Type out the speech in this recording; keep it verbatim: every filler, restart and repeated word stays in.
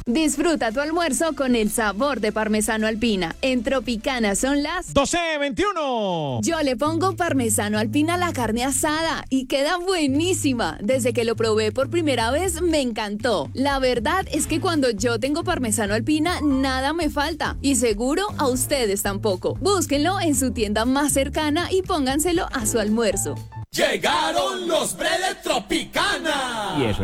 Disfruta tu almuerzo con el sabor de parmesano Alpina. En Tropicana son las doce veintiuno. Yo le pongo parmesano Alpina a la carne asada y queda buenísima. Desde que lo probé por primera vez me encantó. La verdad es que cuando yo tengo parmesano Alpina nada me falta y seguro a ustedes tampoco. Búsquenlo en su tienda más cercana y pónganselo a su almuerzo. Llegaron los Bredes Tropicana. Y eso